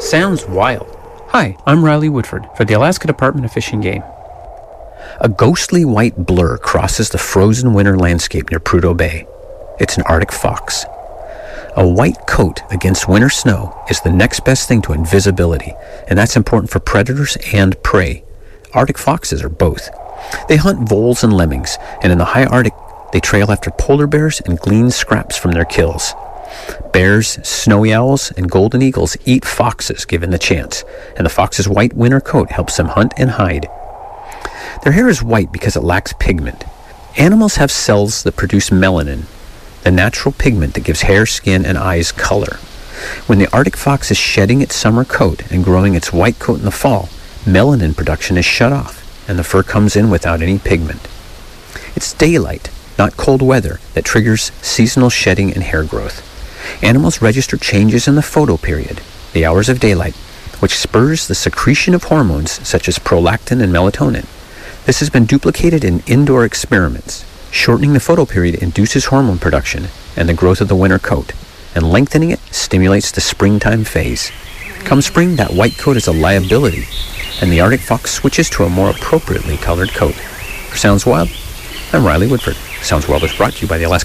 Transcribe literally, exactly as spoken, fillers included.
Sounds wild. Hi, I'm Riley Woodford for the Alaska Department of Fish and Game. A ghostly white blur crosses the frozen winter landscape near Prudhoe Bay. It's an Arctic fox. A white coat against winter snow is the next best thing to invisibility, and that's important for predators and prey. Arctic foxes are both. They hunt voles and lemmings, and in the high Arctic, they trail after polar bears and glean scraps from their kills. Bears, snowy owls, and golden eagles eat foxes given the chance, and the fox's white winter coat helps them hunt and hide. Their hair is white because it lacks pigment. Animals have cells that produce melanin, the natural pigment that gives hair, skin, and eyes color. When the Arctic fox is shedding its summer coat and growing its white coat in the fall, melanin production is shut off, and the fur comes in without any pigment. It's daylight, not cold weather, that triggers seasonal shedding and hair growth. Animals register changes in the photoperiod, the hours of daylight, which spurs the secretion of hormones such as prolactin and melatonin. This has been duplicated in indoor experiments. Shortening the photoperiod induces hormone production and the growth of the winter coat, and lengthening it stimulates the springtime phase. Come spring, that white coat is a liability, and the Arctic fox switches to a more appropriately colored coat. For Sounds Wild, I'm Riley Woodford. Sounds Wild is brought to you by the Alaska